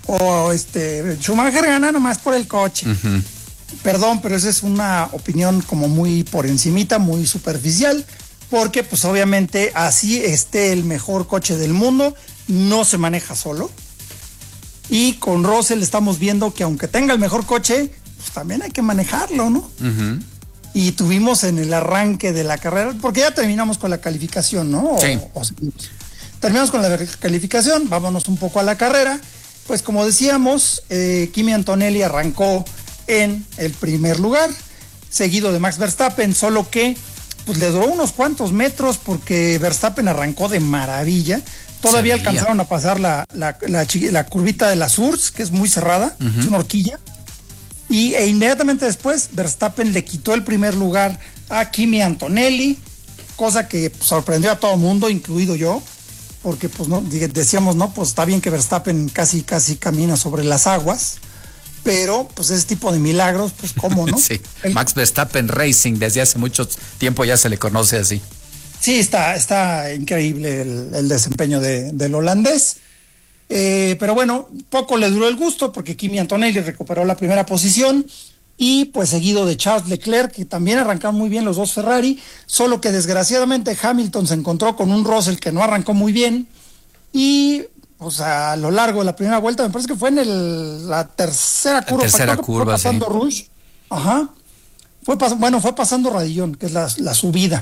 o Schumacher gana nomás por el coche. Perdón, pero esa es una opinión como muy por encimita, muy superficial, porque pues obviamente así esté el mejor coche del mundo, no se maneja solo. Y con Russell estamos viendo que aunque tenga el mejor coche, pues también hay que manejarlo, ¿no? Y tuvimos en el arranque de la carrera, porque ya terminamos con la calificación, ¿no? Sí. Terminamos con la calificación, vámonos un poco a la carrera. Pues como decíamos, Kimi Antonelli arrancó en el primer lugar, seguido de Max Verstappen, solo que pues le duró unos cuantos metros porque Verstappen arrancó de maravilla. Todavía alcanzaron a pasar la curvita de la Surs, que es muy cerrada, es una horquilla. E inmediatamente después, Verstappen le quitó el primer lugar a Kimi Antonelli, cosa que sorprendió a todo mundo, incluido yo, porque pues no decíamos, no, pues está bien que Verstappen casi camina sobre las aguas, pero pues ese tipo de milagros, pues cómo, ¿no? Sí, Max Verstappen Racing, desde hace mucho tiempo ya se le conoce así. Sí, está increíble el desempeño del holandés. Pero bueno, poco le duró el gusto porque Kimi Antonelli recuperó la primera posición y pues seguido de Charles Leclerc, que también arrancaron muy bien los dos Ferrari, solo que desgraciadamente Hamilton se encontró con un Russell que no arrancó muy bien y pues a lo largo de la primera vuelta, me parece que fue en la tercera curva. Fue pasando Rouge. Ajá. Fue pasando Radillón, que es la subida.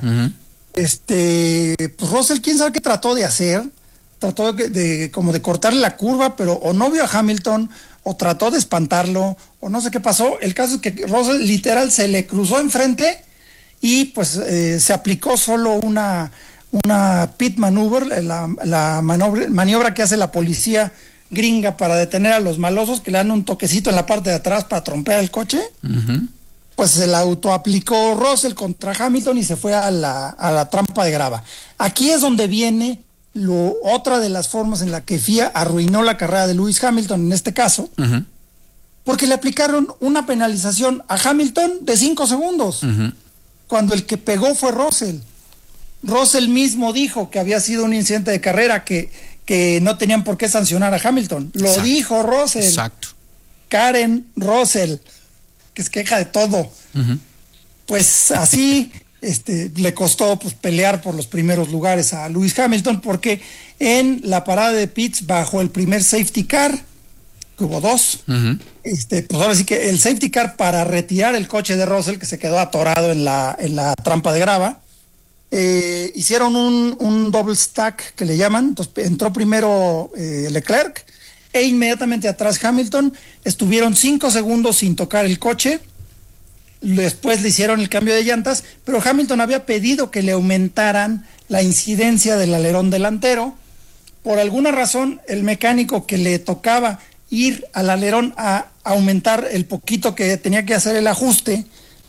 Pues Russell, quién sabe qué trató de hacer. Trató como de cortarle la curva, pero o no vio a Hamilton, o trató de espantarlo, o no sé qué pasó. El caso es que Russell literal se le cruzó enfrente y pues se aplicó solo una pit maneuver, la maniobra que hace la policía gringa para detener a los malosos, que le dan un toquecito en la parte de atrás para trompear el coche. Pues se la autoaplicó Russell contra Hamilton y se fue a la trampa de grava. Aquí es donde viene otra de las formas en la que FIA arruinó la carrera de Lewis Hamilton en este caso, porque le aplicaron una penalización a Hamilton de 5 segundos, cuando el que pegó fue Russell. Russell mismo dijo que había sido un incidente de carrera, que no tenían por qué sancionar a Hamilton. Lo dijo Russell. Exacto. Karen Russell, que se queja de todo. Pues así le costó pues pelear por los primeros lugares a Lewis Hamilton, porque en la parada de pits bajo el primer safety car, que hubo dos, pues ahora sí que el safety car para retirar el coche de Russell, que se quedó atorado en la trampa de grava, hicieron un double stack que le llaman. Entonces entró primero Leclerc e inmediatamente atrás Hamilton. Estuvieron 5 segundos sin tocar el coche. Después le hicieron el cambio de llantas, pero Hamilton había pedido que le aumentaran la incidencia del alerón delantero. Por alguna razón, el mecánico que le tocaba ir al alerón a aumentar el poquito que tenía que hacer el ajuste,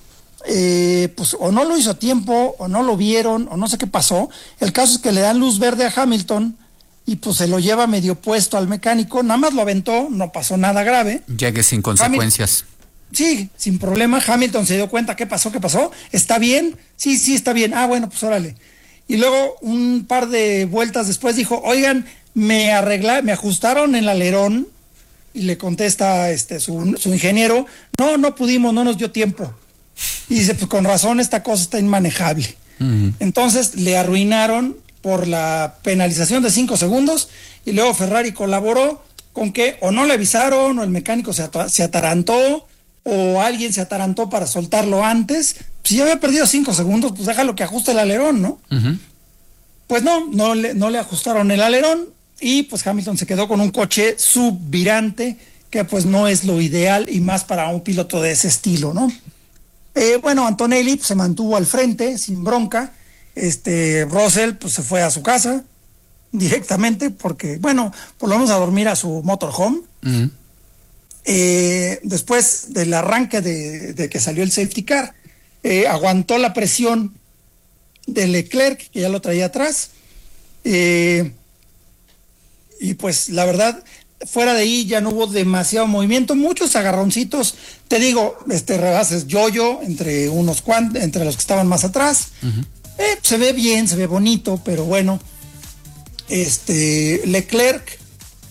pues o no lo hizo a tiempo, o no lo vieron, o no sé qué pasó. El caso es que le dan luz verde a Hamilton y pues se lo lleva medio puesto al mecánico, nada más lo aventó, no pasó nada grave. Llegue sin consecuencias. Sí, sin problema. Hamilton se dio cuenta, ¿qué pasó? ¿Está bien? Sí, está bien. Ah, bueno, pues órale. Y luego un par de vueltas después dijo, me ajustaron el alerón. Y le contesta su ingeniero, no pudimos, no nos dio tiempo. Y dice, pues con razón esta cosa está inmanejable. Entonces le arruinaron por la penalización de 5 segundos y luego Ferrari colaboró con que o no le avisaron, o el mecánico se atarantó, o alguien se atarantó para soltarlo antes. Si ya había perdido 5 segundos, pues déjalo que ajuste el alerón, ¿no? Pues no le ajustaron el alerón y pues Hamilton se quedó con un coche subvirante, que pues no es lo ideal y más para un piloto de ese estilo, ¿no? Antonelli se mantuvo al frente sin bronca. Russell pues se fue a su casa directamente porque, por lo menos a dormir a su motorhome. Después del arranque de que salió el safety car, aguantó la presión de Leclerc, que ya lo traía atrás, y pues la verdad, fuera de ahí ya no hubo demasiado movimiento, muchos agarroncitos, te digo, rebases yo-yo entre los que estaban más atrás. Se ve bien, se ve bonito, pero bueno, Leclerc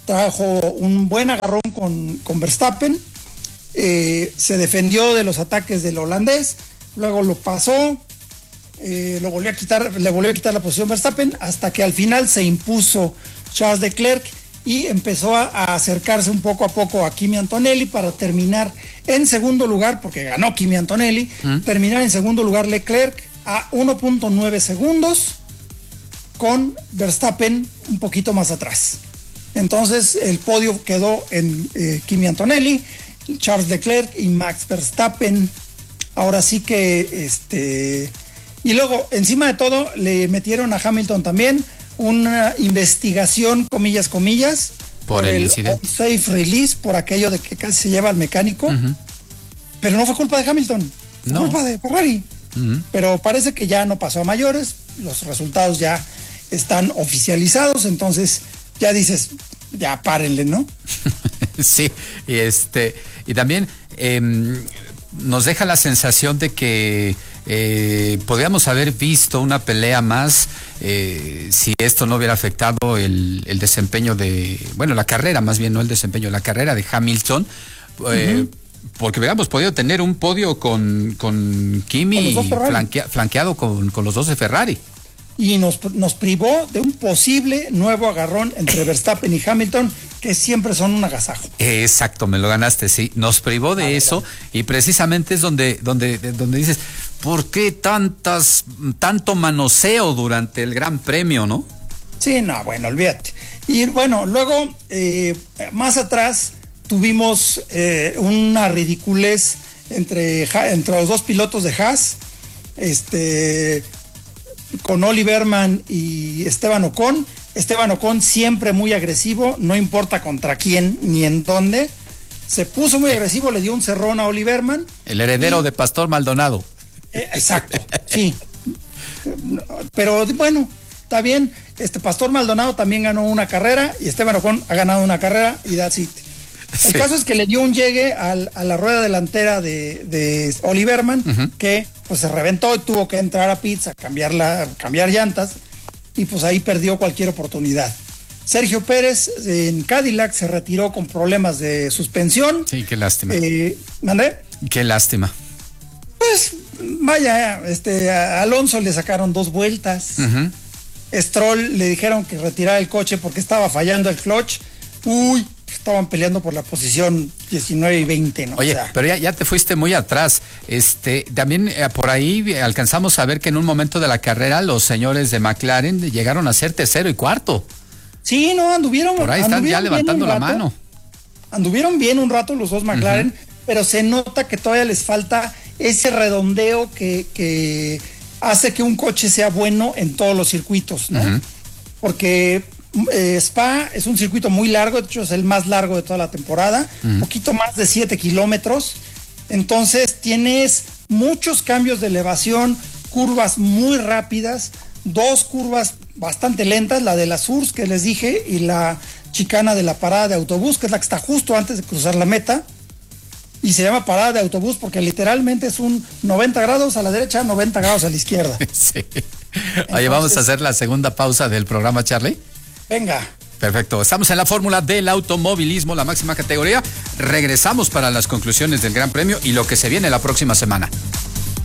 trajo un buen agarrón con Verstappen, se defendió de los ataques del holandés, luego lo pasó, le volvió a quitar la posición Verstappen, hasta que al final se impuso Charles Leclerc y empezó a acercarse un poco a poco a Kimi Antonelli para terminar en segundo lugar, porque ganó Kimi Antonelli, terminar en segundo lugar Leclerc a 1.9 segundos, con Verstappen un poquito más atrás. Entonces el podio quedó en Kimi Antonelli, Charles Leclerc y Max Verstappen. Ahora sí que y luego encima de todo le metieron a Hamilton también una investigación, comillas, por el incidente, safe release, por aquello de que casi se lleva al mecánico, pero no fue culpa de Hamilton, fue culpa de Ferrari. Pero parece que ya no pasó a mayores, los resultados ya están oficializados, entonces ya dices, ya párenle, ¿no? Sí, y también nos deja la sensación de que podríamos haber visto una pelea más si esto no hubiera afectado el desempeño la carrera, más bien, no el desempeño, la carrera de Hamilton, porque hubiéramos podido tener un podio con Kimi flanqueado con los dos de Ferrari. Y nos privó de un posible nuevo agarrón entre Verstappen y Hamilton, que siempre son un agasajo. Exacto, me lo ganaste, sí. Nos privó de eso, y precisamente es donde dices, ¿por qué tanto manoseo durante el Gran Premio, no? Sí, no, bueno, olvídate. Y bueno, luego, más atrás, tuvimos una ridiculez entre los dos pilotos de Haas, con Ollie Behrman y Esteban Ocon. Esteban Ocon siempre muy agresivo, no importa contra quién ni en dónde. Se puso muy agresivo, le dio un cerrón a Ollie Behrman. El heredero de Pastor Maldonado. Exacto, sí. Pero bueno, está bien. Pastor Maldonado también ganó una carrera y Esteban Ocon ha ganado una carrera y that's it. El caso es que le dio un llegue a la rueda delantera de Ollie Behrman, que pues se reventó y tuvo que entrar a pits a cambiar llantas, y pues ahí perdió cualquier oportunidad. Sergio Pérez en Cadillac se retiró con problemas de suspensión. Sí, qué lástima. ¿Mandé? Qué lástima. Pues vaya, a Alonso le sacaron 2 vueltas. Stroll le dijeron que retirara el coche porque estaba fallando el clutch. Estaban peleando por la posición 19 y 20, ¿no? Oye, pero ya te fuiste muy atrás. También por ahí alcanzamos a ver que en un momento de la carrera los señores de McLaren llegaron a ser tercero y cuarto. Sí, no, anduvieron. Por ahí están ya levantando la mano. Anduvieron bien un rato los dos McLaren, pero se nota que todavía les falta ese redondeo que hace que un coche sea bueno en todos los circuitos, ¿no? Porque Spa es un circuito muy largo, de hecho es el más largo de toda la temporada, poquito más de 7 kilómetros, entonces tienes muchos cambios de elevación, curvas muy rápidas, 2 curvas bastante lentas, la de las Urs que les dije y la chicana de la parada de autobús, que es la que está justo antes de cruzar la meta, y se llama parada de autobús porque literalmente es un 90 grados a la derecha, 90 grados a la izquierda. Sí. Oye, vamos a hacer la segunda pausa del programa, Charlie. Venga. Perfecto, estamos en la fórmula del automovilismo, la máxima categoría. Regresamos para las conclusiones del Gran Premio y lo que se viene la próxima semana.